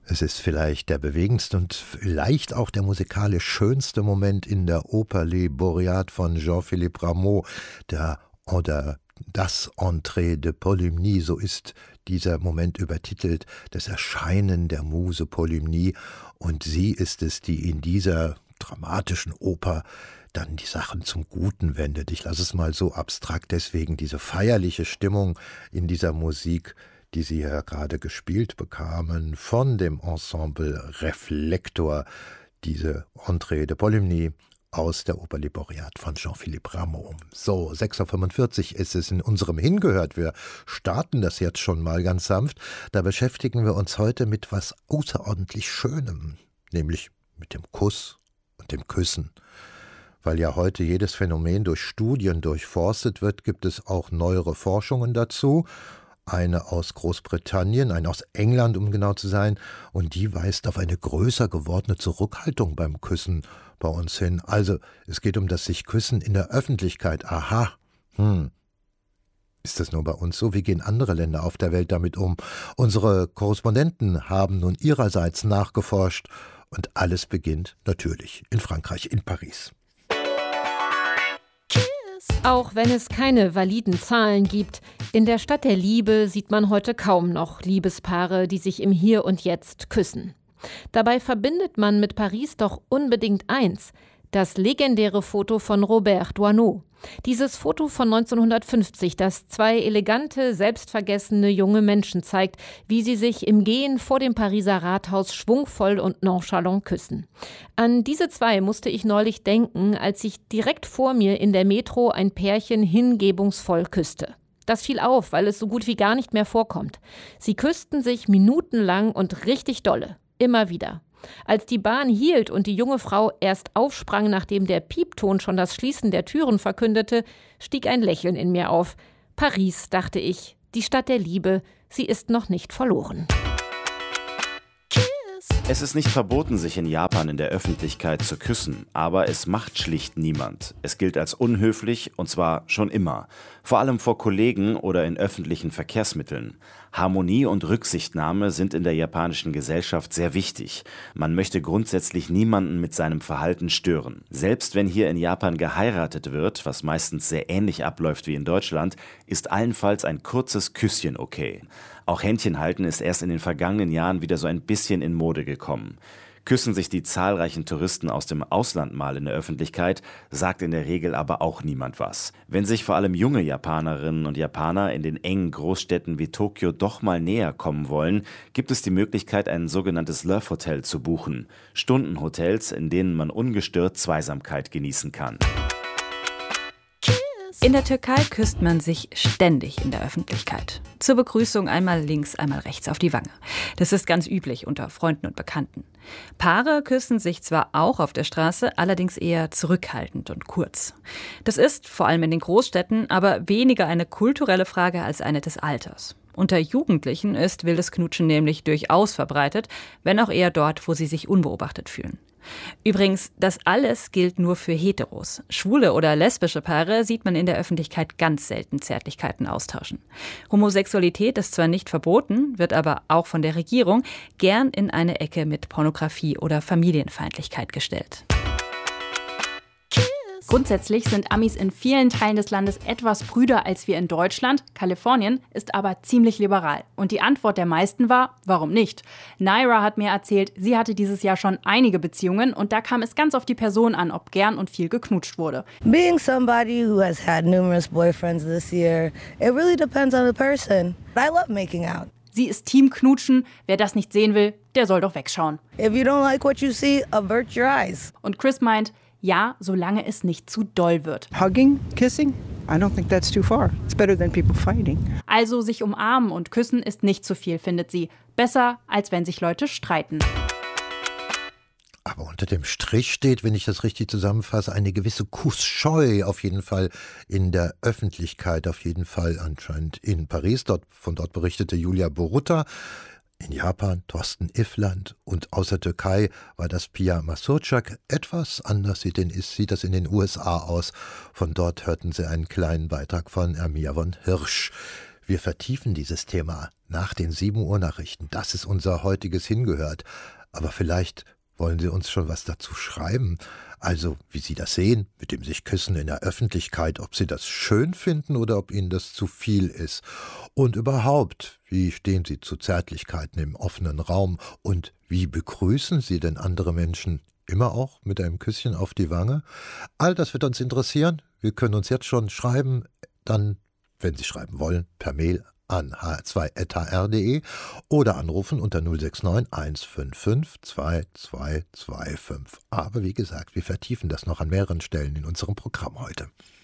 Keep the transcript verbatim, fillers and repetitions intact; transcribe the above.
Es ist vielleicht der bewegendste und vielleicht auch der musikalisch schönste Moment in der Oper Les Boreads von Jean-Philippe Rameau, der oder das Entrée de Polymnie, so ist dieser Moment übertitelt, das Erscheinen der Muse Polymnie, und sie ist es, die in dieser dramatischen Oper dann die Sachen zum Guten wendet. Ich lasse es mal so abstrakt, deswegen diese feierliche Stimmung in dieser Musik, die Sie ja gerade gespielt bekamen, von dem Ensemble Reflektor, diese Entrée de Polymnie aus der Oper Les Boreads von Jean-Philippe Rameau. So, sechs Uhr fünfundvierzig ist es in unserem Hingehört. Wir starten das jetzt schon mal ganz sanft. Da beschäftigen wir uns heute mit was außerordentlich Schönem, nämlich mit dem Kuss und dem Küssen. Weil ja heute jedes Phänomen durch Studien durchforstet wird, gibt es auch neuere Forschungen dazu. Eine aus Großbritannien, eine aus England, um genau zu sein, und die weist auf eine größer gewordene Zurückhaltung beim Küssen bei uns hin. Also, es geht um das sich-Küssen in der Öffentlichkeit. Aha, hm. Ist das nur bei uns so? Wie gehen andere Länder auf der Welt damit um? Unsere Korrespondenten haben nun ihrerseits nachgeforscht und alles beginnt natürlich in Frankreich, in Paris. Auch wenn es keine validen Zahlen gibt, in der Stadt der Liebe sieht man heute kaum noch Liebespaare, die sich im Hier und Jetzt küssen. Dabei verbindet man mit Paris doch unbedingt eins: das legendäre Foto von Robert Doisneau. Dieses Foto von neunzehnhundertfünfzig, das zwei elegante, selbstvergessene junge Menschen zeigt, wie sie sich im Gehen vor dem Pariser Rathaus schwungvoll und nonchalant küssen. An diese zwei musste ich neulich denken, als sich direkt vor mir in der Metro ein Pärchen hingebungsvoll küsste. Das fiel auf, weil es so gut wie gar nicht mehr vorkommt. Sie küssten sich minutenlang und richtig dolle. Immer wieder. Als die Bahn hielt und die junge Frau erst aufsprang, nachdem der Piepton schon das Schließen der Türen verkündete, stieg ein Lächeln in mir auf. Paris, dachte ich, die Stadt der Liebe, sie ist noch nicht verloren. Es ist nicht verboten, sich in Japan in der Öffentlichkeit zu küssen, aber es macht schlicht niemand. Es gilt als unhöflich, und zwar schon immer. Vor allem vor Kollegen oder in öffentlichen Verkehrsmitteln. Harmonie und Rücksichtnahme sind in der japanischen Gesellschaft sehr wichtig. Man möchte grundsätzlich niemanden mit seinem Verhalten stören. Selbst wenn hier in Japan geheiratet wird, was meistens sehr ähnlich abläuft wie in Deutschland, ist allenfalls ein kurzes Küsschen okay. Auch Händchen halten ist erst in den vergangenen Jahren wieder so ein bisschen in Mode gekommen. Küssen sich die zahlreichen Touristen aus dem Ausland mal in der Öffentlichkeit, sagt in der Regel aber auch niemand was. Wenn sich vor allem junge Japanerinnen und Japaner in den engen Großstädten wie Tokio doch mal näher kommen wollen, gibt es die Möglichkeit, ein sogenanntes Love Hotel zu buchen. Stundenhotels, in denen man ungestört Zweisamkeit genießen kann. In der Türkei küsst man sich ständig in der Öffentlichkeit. Zur Begrüßung einmal links, einmal rechts auf die Wange. Das ist ganz üblich unter Freunden und Bekannten. Paare küssen sich zwar auch auf der Straße, allerdings eher zurückhaltend und kurz. Das ist, vor allem in den Großstädten, aber weniger eine kulturelle Frage als eine des Alters. Unter Jugendlichen ist wildes Knutschen nämlich durchaus verbreitet, wenn auch eher dort, wo sie sich unbeobachtet fühlen. Übrigens, das alles gilt nur für Heteros. Schwule oder lesbische Paare sieht man in der Öffentlichkeit ganz selten Zärtlichkeiten austauschen. Homosexualität ist zwar nicht verboten, wird aber auch von der Regierung gern in eine Ecke mit Pornografie oder Familienfeindlichkeit gestellt. Grundsätzlich sind Amis in vielen Teilen des Landes etwas prüder als wir in Deutschland. Kalifornien ist aber ziemlich liberal. Und die Antwort der meisten war, warum nicht? Naira hat mir erzählt, sie hatte dieses Jahr schon einige Beziehungen und da kam es ganz auf die Person an, ob gern und viel geknutscht wurde. Being somebody who has had numerous boyfriends this year, it really depends on the person. I love making out. Sie ist Team Knutschen. Wer das nicht sehen will, der soll doch wegschauen. If you don't like what you see, avert your eyes. Und Chris meint, ja, solange es nicht zu doll wird. Hugging, kissing, I don't think that's too far. It's better than people fighting. Also sich umarmen und küssen ist nicht zu viel, findet sie. Besser, als wenn sich Leute streiten. Aber unter dem Strich steht, wenn ich das richtig zusammenfasse, eine gewisse Kussscheu auf jeden Fall in der Öffentlichkeit, auf jeden Fall anscheinend in Paris. Dort, von dort berichtete Julia Borutta. In Japan Thorsten Iffland und aus der Türkei war das Pia Masurczak. Etwas anders sieht, den, sieht das in den U S A aus. Von dort hörten Sie einen kleinen Beitrag von Ermia von Hirsch. Wir vertiefen dieses Thema nach den sieben Uhr Nachrichten. Das ist unser heutiges Hingehört. Aber vielleicht wollen Sie uns schon was dazu schreiben. Also, wie Sie das sehen, mit dem sich küssen in der Öffentlichkeit, ob Sie das schön finden oder ob Ihnen das zu viel ist. Und überhaupt, wie stehen Sie zu Zärtlichkeiten im offenen Raum und wie begrüßen Sie denn andere Menschen? Immer auch mit einem Küsschen auf die Wange? All das wird uns interessieren. Wir können uns jetzt schon schreiben, dann, wenn Sie schreiben wollen, per Mail an h r zwei at h r punkt d e oder anrufen unter null sechs neun eins fünf fünf zwei zwei zwei fünf. Aber wie gesagt, wir vertiefen das noch an mehreren Stellen in unserem Programm heute.